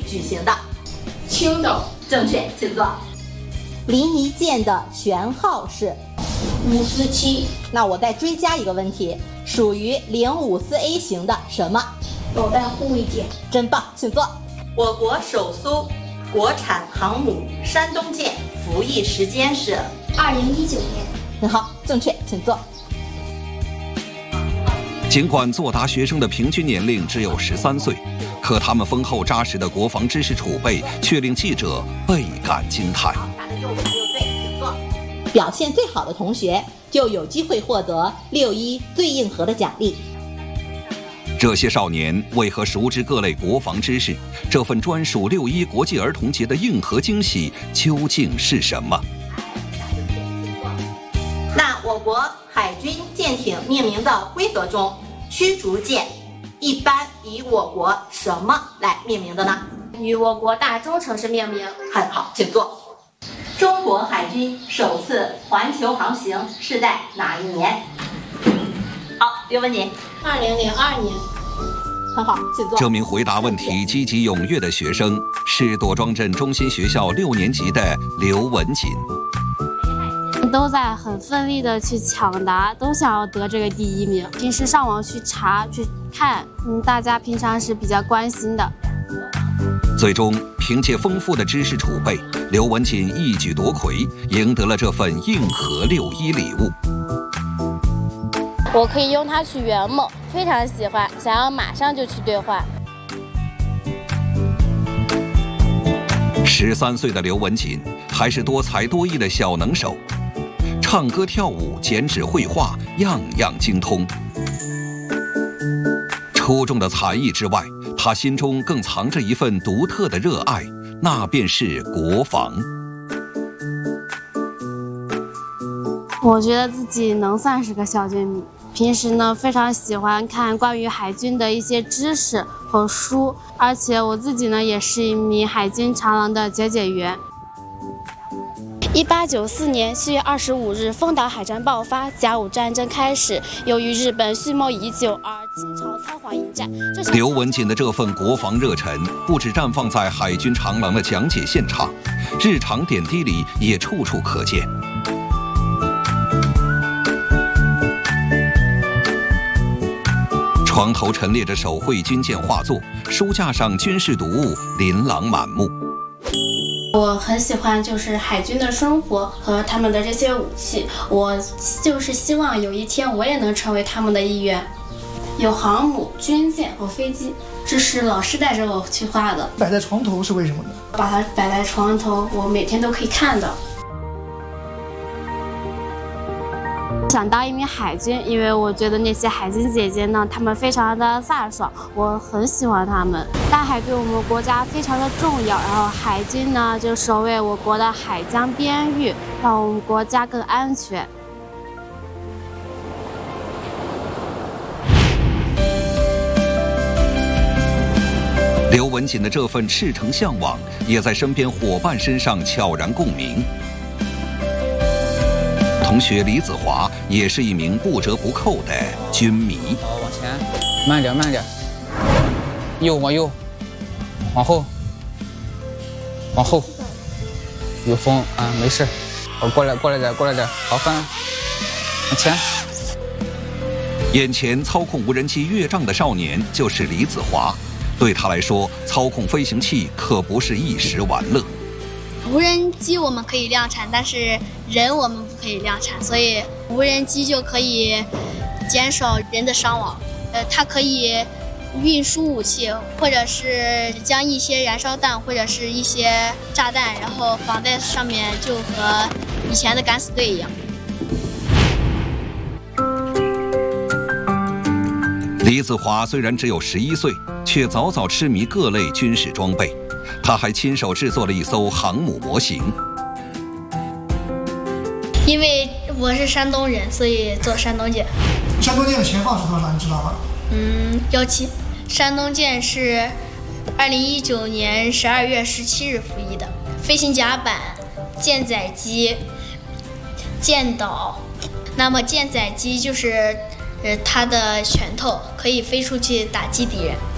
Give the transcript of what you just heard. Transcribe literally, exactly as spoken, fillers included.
举行的？ 青岛。 正确，请坐。临沂舰的舷号是五四七。 那我再追加一个问题，属于零五四 A 型的什么？ 导弹护卫舰。 真棒，请坐。我国首艘国产航母山东舰服役时间是二零一九年。 很好，正确，请坐。 尽管作答学生的平均年龄只有十三岁，可他们丰厚扎实的国防知识储备却令记者倍感惊叹。 六十六岁，请坐。表现最好的同学就有机会获得六一最硬核的奖励。 这些少年为何熟知各类国防知识？这份专属六一国际儿童节的硬核惊喜究竟是什么？ 那我国海军舰艇命名的规则中，驱逐舰一般以我国什么来命名的呢？ 以我国大中城市命名。 很好，请坐。中国海军首次环球航行是在哪一年？好，刘文锦。 二零零二年。 很好，请坐。 这名回答问题积极踊跃的学生是朵庄镇中心学校六年级的刘文锦。 都在很奋力的去抢答，都想要得这个第一名。平时上网去查去看，嗯，大家平常是比较关心的。 最终，凭借丰富的知识储备，刘文锦一举夺魁，赢得了这份硬核六一礼物。 我可以用它去圆梦，非常喜欢，想要马上就去兑换。 十三岁的刘文锦还是多才多艺的小能手。唱歌跳舞、剪纸绘画，样样精通。出众的才艺之外，他心中更藏着一份独特的热爱，那便是国防。 我觉得自己能算是个小军迷，平时呢非常喜欢看关于海军的一些知识和书，而且我自己呢也是一名海军长廊的解解员。一八九四年七月二十五日，丰岛海战爆发，甲午战争开始。由于日本蓄谋已久，而清朝仓皇迎战。 刘文锦的这份国防热忱，不只绽放在海军长廊的讲解现场，日常点滴里也处处可见。床头陈列着手绘军舰画作，书架上军事读物琳琅满目。 我很喜欢就是海军的生活和他们的这些武器，我就是希望有一天我也能成为他们的一员。有航母、军舰和飞机，这是老师带着我去画的。 摆在床头是为什么呢？ 把它摆在床头，我每天都可以看到。想当一名海军，因为我觉得那些海军姐姐呢，她们非常的飒爽，我很喜欢她们。大海对我们国家非常的重要，然后海军呢就守卫我国的海疆边域，让我们国家更安全。 刘文锦的这份赤诚向往，也在身边伙伴身上悄然共鸣。同学李子华也是一名不折不扣的军迷。 好，往前，慢点，慢点，右往右，往后，往后，有风啊，没事，我过来，过来点，过来点，好，翻，往前。 眼前操控无人机越障的少年就是李子华，对他来说，操控飞行器可不是一时玩乐。 无人机我们可以量产，但是人我们不可以量产，所以无人机就可以减少人的伤亡。呃，它可以运输武器，或者是将一些燃烧弹或者是一些炸弹，然后绑在上面，就和以前的敢死队一样。 李子华虽然只有十一岁，却早早痴迷各类军事装备。他还亲手制作了一艘航母模型。 因为我是山东人，所以做山东舰。 山东舰的舷号是多少？你知道吗？ 嗯，幺七。山东舰是二零一九年十二月十七日服役的。飞行甲板、舰载机、舰岛。那么舰载机就是，呃，它的拳头可以飞出去打击敌人。